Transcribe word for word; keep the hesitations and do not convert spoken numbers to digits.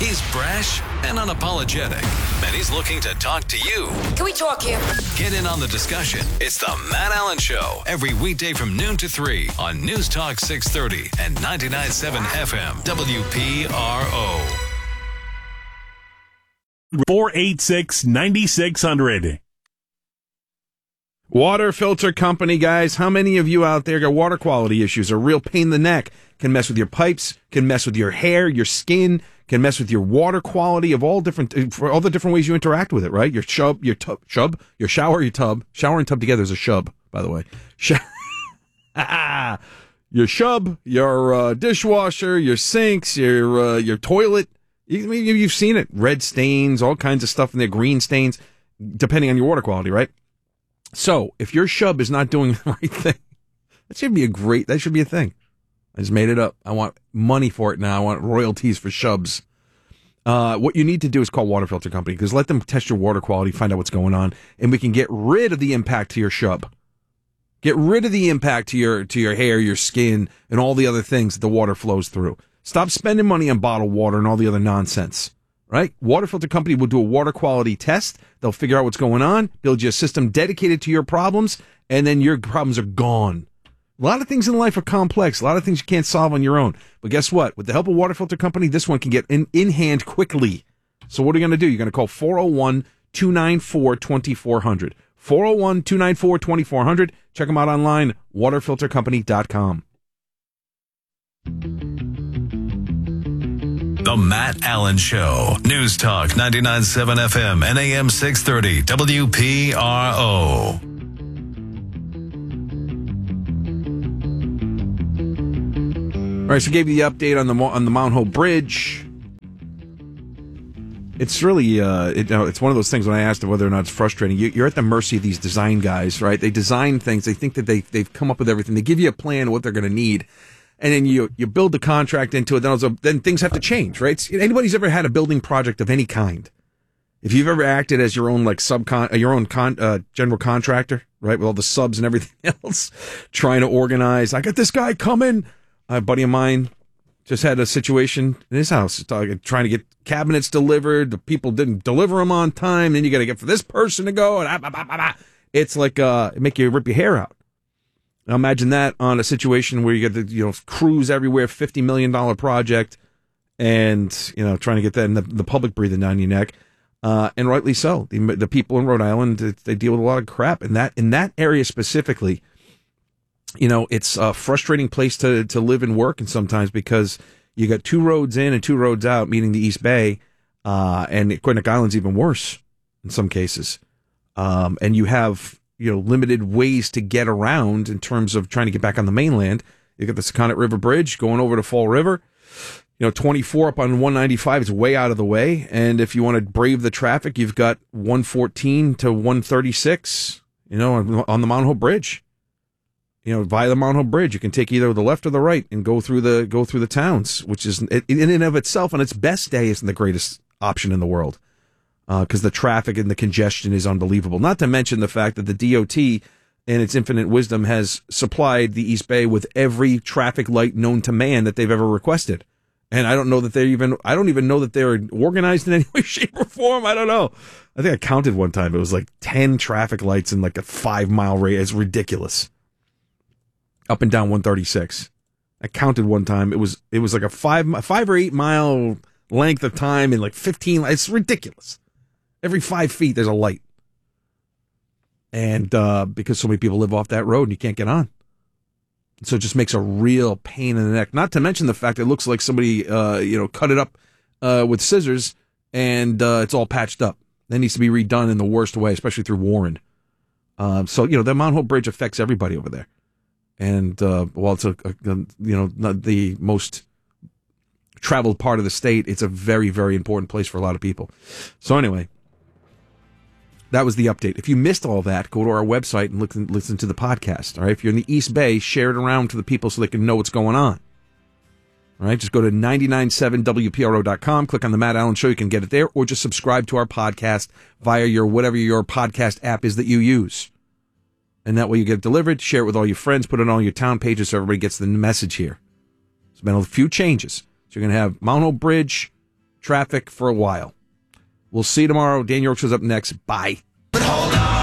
He's brash and unapologetic, and he's looking to talk to you. Can we talk here? Get in on the discussion. It's the Matt Allen Show, every weekday from noon to three on News Talk six thirty and ninety-nine point seven F M W P R O. four eight six, nine six zero zero. Water filter company, guys. How many of you out there got water quality issues? A real pain in the neck. Can mess with your pipes, can mess with your hair, your skin, can mess with your water quality of all different, for all the different ways you interact with it, right? Your shub, your tub, shub, your shower, your tub. Shower and tub together is a shub, by the way. Sh- your shub, your uh, dishwasher, your sinks, your uh, your toilet. You, you've seen it. Red stains, all kinds of stuff in there, green stains, depending on your water quality, right? So, if your shub is not doing the right thing, that should be a great, that should be a thing. I just made it up. I want money for it now. I want royalties for shubs. Uh, what you need to do is call Water Filter Company, because let them test your water quality, find out what's going on, and we can get rid of the impact to your shub. Get rid of the impact to your to your hair, your skin, and all the other things that the water flows through. Stop spending money on bottled water and all the other nonsense. Right? Water Filter Company will do a water quality test. They'll figure out what's going on, build you a system dedicated to your problems, and then your problems are gone. A lot of things in life are complex. A lot of things you can't solve on your own. But guess what? With the help of Water Filter Company, this one can get in, in hand quickly. So what are you going to do? You're going to call four oh one, two nine four, two four zero zero. four oh one, two nine four, two four zero zero. Check them out online, water filter company dot com. The Matt Allen Show. News Talk ninety-nine point seven F M and A M six thirty W P R O. All right, so I gave you the update on the on the Mount Hope Bridge. It's really, uh, it, you know, it's one of those things when I asked whether or not it's frustrating. You, you're at the mercy of these design guys, right? They design things. They think that they, they've come up with everything. They give you a plan of what they're going to need. And then you you build the contract into it. Then, also, then things have to change, right? It's, anybody's ever had a building project of any kind, if you've ever acted as your own like subcon, your own con, uh, general contractor, right, with all the subs and everything else, trying to organize. I got this guy coming. A buddy of mine just had a situation in his house, trying to get cabinets delivered. The people didn't deliver them on time. Then you got to get for this person to go. And ah, bah, bah, bah, bah. It's like uh, it make you rip your hair out. Now imagine that on a situation where you get the you know crews everywhere, fifty million dollar project, and you know trying to get that in the, the public breathing down your neck, uh, and rightly so. The, the people in Rhode Island, they deal with a lot of crap, and that in that area specifically. You know, it's a frustrating place to, to live and work, and sometimes because you got two roads in and two roads out, meaning the East Bay, uh, and Quinnipiac Island's even worse in some cases. Um, and you have, you know, limited ways to get around in terms of trying to get back on the mainland. You got the Sakonnet River Bridge going over to Fall River. You know, twenty-four up on one ninety-five is way out of the way. And if you want to brave the traffic, you've got one fourteen to one thirty-six, you know, on, on the Mount Hope Bridge. You know, via the Mount Hope Bridge, you can take either the left or the right and go through the go through the towns, which is in and of itself on its best day isn't the greatest option in the world, because uh, the traffic and the congestion is unbelievable. Not to mention the fact that the D O T, in its infinite wisdom, has supplied the East Bay with every traffic light known to man that they've ever requested, and I don't know that they're even I don't even know that they're organized in any way, shape, or form. I don't know. I think I counted one time; it was like ten traffic lights in like a five mile radius. It's ridiculous. Up and down one thirty-six. I counted one time. It was it was like a five five or eight mile length of time in like fifteen. It's ridiculous. Every five feet there's a light, and uh, because so many people live off that road and you can't get on, so it just makes a real pain in the neck. Not to mention the fact that it looks like somebody uh, you know cut it up uh, with scissors and uh, it's all patched up. That needs to be redone in the worst way, especially through Warren. Uh, so you know the Mount Hope Bridge affects everybody over there. And uh, while it's a, a you know not the most traveled part of the state, it's a very very important place for a lot of people. So anyway, that was the update. If you missed all that, go to our website and look, listen to the podcast. All right, if you're in the East Bay, share it around to the people so they can know what's going on. All right, just go to ninety-nine point seven W P R O dot com, click on the Matt Allen Show, you can get it there, or just subscribe to our podcast via your whatever your podcast app is that you use. And that way you get it delivered, share it with all your friends, put it on all your town pages so everybody gets the message here. There's been a few changes. So you're going to have Mount Hope Bridge, traffic for a while. We'll see you tomorrow. Dan York shows up next. Bye.